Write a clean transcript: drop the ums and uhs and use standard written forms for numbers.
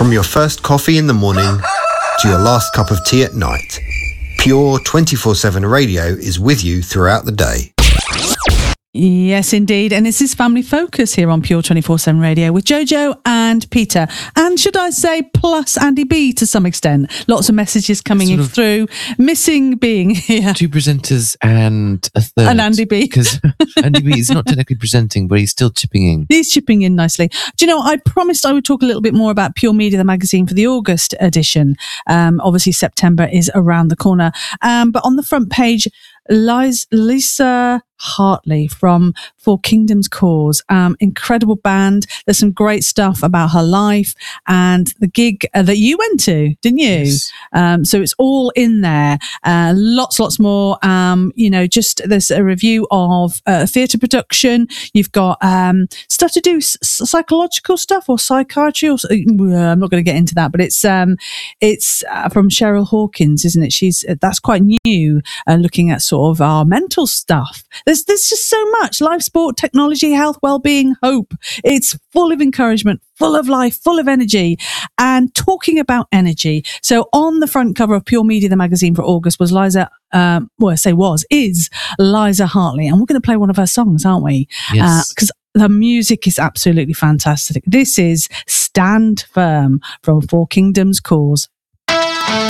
From your first coffee in the morning to your last cup of tea at night, Pure 24/7 Radio is with you throughout the day. Yes, indeed. And this is Family Focus here on Pure 24/7 Radio with Jojo and Peter. And should I say, plus Andy B to some extent. Lots of messages coming through. Missing being here. Two presenters and a third. And Andy B. Because Andy B is not technically presenting, but he's still chipping in. He's chipping in nicely. Do you know, I promised I would talk a little bit more about Pure Media, the magazine, for the August edition. Obviously, September is around the corner. But on the front page, Lisa Hartley from Four Kingdoms Cause, incredible band. There's some great stuff about her life and the gig that you went to, didn't you? Yes. So it's all in there. Lots more. Just there's a review of theatre production. You've got stuff to do psychological stuff or psychiatry. Or I'm not going to get into that, but it's from Cheryl Hawkins, isn't it? That's quite new, looking at sort of our mental stuff. There's just so much life, sport, technology, health, well-being, hope. It's full of encouragement, full of life, full of energy. And talking about energy, so on the front cover of Pure Media, the magazine for August, was is Liza Hartley, and we're going to play one of her songs, aren't we? Yes. Because the music is absolutely fantastic. This is Stand Firm from Four Kingdoms Cause.